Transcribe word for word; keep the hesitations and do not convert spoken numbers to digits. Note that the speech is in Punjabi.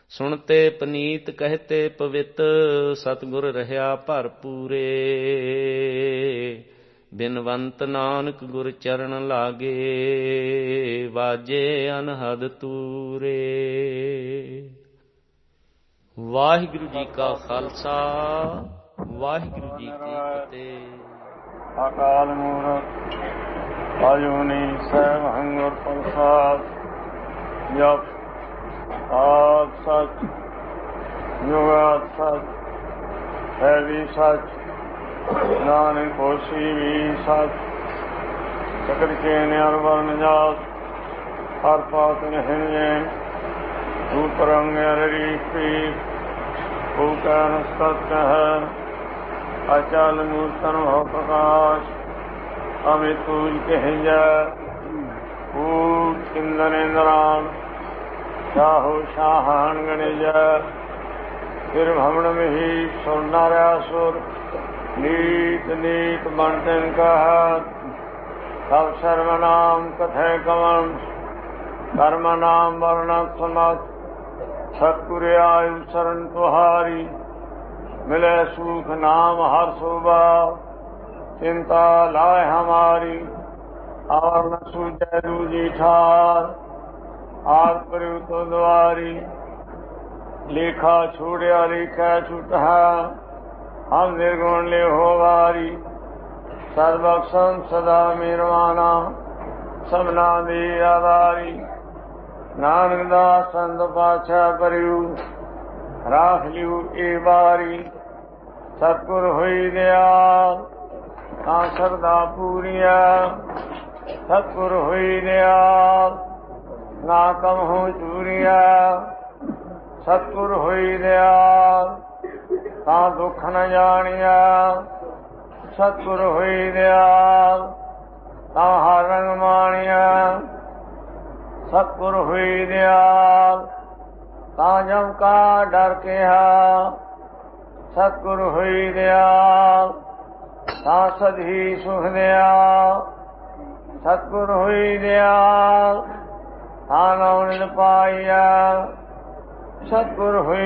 ਸੁਣਤੇ ਪਨੀਤ ਕਹਤੇ ਪਵਿੱਤ, ਸਤਿਗੁਰ ਰਹਿਆ ਭਰਪੂਰੇ। ਬਿਨਵੰਤ ਨਾਨਕ ਗੁਰ ਚਰਨ ਲਾਗੇ, ਵਾਜੇ ਅਨਹਦ ਤੂਰੇ। ਵਾਹਿਗੁਰੂ ਜੀ ਕਾ ਖਾਲਸਾ, ਵਾਹਿਗੁਰੂ ਜੀ ਕੀ ਫਤਿਹ। ਅਕਾਲ ਮੂਰਤ ਅਜੂਨੀ ਸੈਭੰ ਗੁਰ ਪ੍ਰਸਾਦਿ, ਜਪ ਆਦਿ ਸਚ ਜੁਗਾਦਿ ਸਚ, ਹੈ ਵੀ ਸਚ ਨਾਨਕ ਹੋਸੀ ਵੀ ਸਚ। ਸਕਲ ਕੇ ਨਿਰ ਵਰਨ ਜਾਤ, ਹਰ ਪਾਤ ਨਿਹੰਜੇ ਰੂਪ ਰੰਗ ਰੀਤ ਪੀਤ। ਓਕਾਰ ਸਤਿ ਹੈ ਅਚਲ ਮੂਰਤਨ ਭਉ ਪ੍ਰਕਾਸ਼, ਅਮਿਤ ਪੂਜ ਕਹਿਜੈ ਭੂਤ ਇੰਦਰ ਇੰਦਰਾਨ। ਸ਼ਾਹੋ ਸ਼ਾਹਾਨ ਗਣਿਜੈ, ਫਿਰ ਭਵਨ ਮਹੀ ਸੁਰ ਨਾਰਿਆ ਸੁਰ। ਨੀਤ ਨੀਤ ਬਨ ਤਿਨ ਕਹਾ, ਸਭ ਸਰਵ ਨਾਮ ਕਥੈ ਕਵਨ। ਕਰਮ ਨਾਮ ਵਰਣਤ ਸਮਤ, ਸਤਿਗੁਰ ਆਇ ਸਰਨ ਤੁਹਾਰੀ। ਮਿਲੇ ਸੂਖ ਨਾਮ ਹਰ ਸੋਭਾ, ਚਿੰਤਾ ਲਾਇ ਹਮਾਰੀ। ਔਰ ਨ ਸੂਝੈ ਦੂਜੀ ਠਾਰ, ਆਦ ਕਰਿਉ ਤੋ ਦੁਆਰੀ। ਲੇਖਾ ਛੋੜਿਆ ਲੇਖਾ ਛੁਟਾ, ਹਮ ਨਿਰਗੁਣ ਲਿਹੋ ਵਾਰੀ। ਸਰਬਖਸ਼ੰ ਸਦਾ ਮਿਹਰਬਾਨਾ, ਸਭਨਾ ਦੀ ਆਧਾਰੀ। ਨਾਨਕ ਦਾਸ ਸੰਤ ਪਾਤਸ਼ਾਹ ਭਰਿਉ, ਰਾਖ ਲਿਉ ਏ ਬਾਰੀ। ਸਤਿਗੁਰ ਹੋਈ ਦਿਆਲ, ਤਾਂ ਸਰਦਾ ਪੂਰੀਆ। ਸਤਿਗੁਰ ਹੋਈ ਦਿਆਲ, ਨਾ ਕਮਹੁ ਚੂਰੀਆ। ਸਤਿਗੁਰ ਹੋਈ ਦਿਆਲ, ਤਾਂ ਦੁੱਖ ਨ ਜਾਣੀਆ। ਸਤਿਗੁਰ ਹੋਈ ਦਿਆਲ, ਤਾਂ ਹਰ ਰੰਗ ਮਾਣੀਆ। ਸਤਿਗੁਰ ਹੋਈ ਦਿਆਲ, ਤਾਂ ਜਮ ਕਾ ਡਰ ਕਿਹਾ। ਸਤਿਗੁਰ ਹੋਈ ਦਿਆਲ, ਤਾਂ ਸਦਹੀ ਸੁਖ ਦਿਆ। ਸਤਿਗੁਰ ਹੋਈ ਦਿਆਲ, ਤਾਂ ਨੌ ਨਿਧ ਪਾਈਆ। ਸਤਿਗੁਰ ਹੋਈ